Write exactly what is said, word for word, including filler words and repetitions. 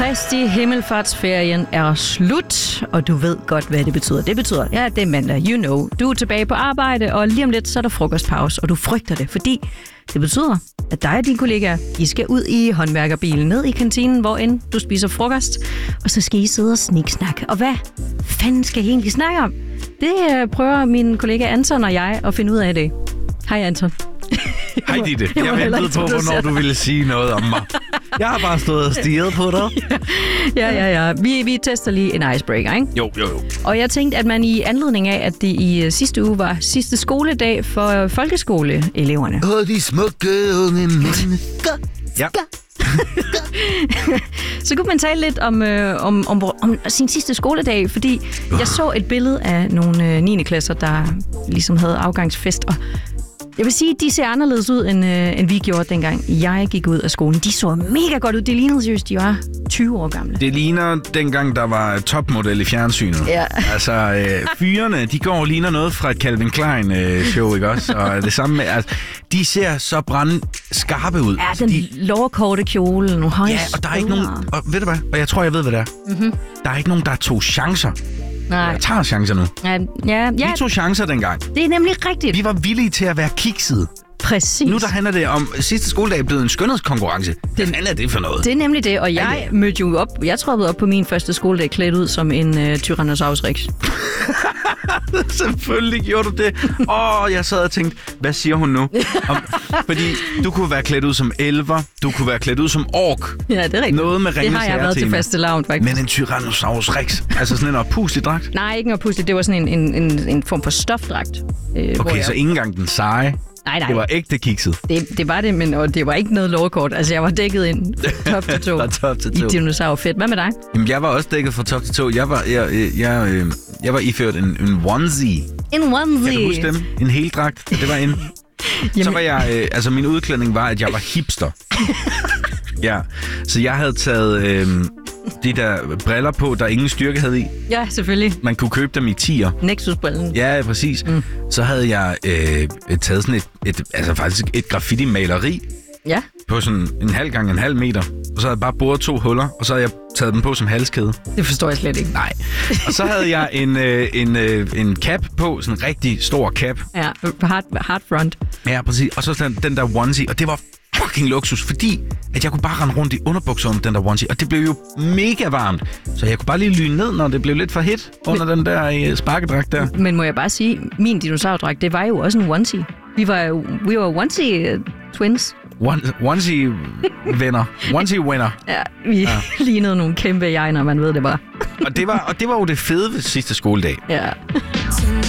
Kristi himmelfartsferien er slut, og du ved godt, hvad det betyder. Det betyder, ja, det er mandag, you know. Du er tilbage på arbejde, og lige om lidt, så er der frokostpause, og du frygter det, fordi det betyder, at dig og dine kollegaer, I skal ud i håndværkerbilen, ned i kantinen, hvor end du spiser frokost, og så skal I sidde og sniksnakke. Og hvad fanden skal I egentlig snakke om? Det prøver min kollega Anton og jeg at finde ud af det. Hej Anton. Hej Ditte. Jeg, jeg ventede på, hvornår du ville sige noget om mig. Jeg har bare stået og stirret på dig. Ja, ja, ja. Vi, vi tester lige en icebreaker, ikke? Jo, jo, jo. Og jeg tænkte, at man i anledning af, at det i sidste uge var sidste skoledag for folkeskoleeleverne. Åh, de smukke unge mennesker. Ja. Så kunne man tale lidt om, øh, om, om, om sin sidste skoledag, fordi jeg så et billede af nogle øh, niende klasser, der ligesom havde afgangsfest, og jeg vil sige, at de ser anderledes ud, end, øh, end vi gjorde dengang jeg gik ud af skolen. De så mega godt ud. Det lignede seriøst, de var tyve år gamle. Det ligner dengang, der var topmodel i fjernsynet. Ja. Altså, øh, fyrene, de går og ligner noget fra et Calvin Klein øh, show, ikke også? Og det samme med, altså, de ser så brænde skarpe ud. Ja, den de... lårkorte kjole, nogle høje Ja, og der er ikke nogen... Og ved du hvad? Og jeg tror, jeg ved, hvad det er. Mm-hmm. Der er ikke nogen, der tog chancer. Nej. Jeg tager chancer nu. Ja, ja, ja. Vi tog chancer dengang. Det er nemlig rigtigt. Vi var villige til at være kiksede. Præcis. Nu der handler det om, sidste skoledag er blevet en skønhedskonkurrence. Hvad fanden er det for noget? Det er nemlig det, og jeg mødte jo op, jeg troppede op på min første skoledag klædt ud som en uh, Tyrannosaurus Rex. Selvfølgelig gjorde du det. Åh, oh, jeg sad og tænkte, hvad siger hun nu? Om, fordi du kunne være klædt ud som elver, du kunne være klædt ud som ork. Ja, det er rigtigt. Noget med ringes. Det har jeg været til fastelavn, faktisk. Men en Tyrannosaurus Rex, altså sådan en oppuslig dragt? Nej, ikke en oppuslig, det var sådan en, en, en, en form for stofdragt. Øh, okay, jeg... så ikke engang den seje. Nej, nej. Det var ægte kikset. Det, det var det, men og det var ikke noget lårkort. Altså, jeg var dækket ind top til to. Fra top til to. I dinosaurfedt. Hvad med dig? Jamen, jeg var også dækket fra top til to. Jeg var, jeg, jeg, jeg, øh, jeg var iført en, en onesie. En onesie? Kan du huske dem? En heldragt. Det var en... Så var jeg... Øh, altså, min udklædning var, at jeg var hipster. Ja. Så jeg havde taget... Øh, de der briller på, der ingen styrke havde i. Ja, selvfølgelig. Man kunne købe dem i tier. Nexus-brillen. Ja, præcis. Mm. Så havde jeg øh, taget sådan et, et, altså faktisk et graffiti-maleri. Ja. På sådan en halv gange en halv meter. Og så havde jeg bare boret to huller, og så havde jeg taget den på som halskæde. Det forstår jeg slet ikke. Nej. Og så havde jeg en, øh, en, øh, en cap på, sådan en rigtig stor cap. Ja, hard, hard front. Ja, præcis. Og så den, den der onesie, og det var fucking luksus, fordi at jeg kunne bare rende rundt i underbukser om den der onesie, og det blev jo mega varmt. Så jeg kunne bare lige lyne ned, når det blev lidt for hit under men, den der øh, sparkedragt der. Men må jeg bare sige, min dinosaurdragt, det var jo også en onesie. Vi var jo vi var onesie uh, twins. One, onesie venner. Onesie winner. Ja, vi ja. lignede nogle kæmpe jegner, man ved det bare. og, det var, og det var jo det fede ved sidste skoledag. Ja.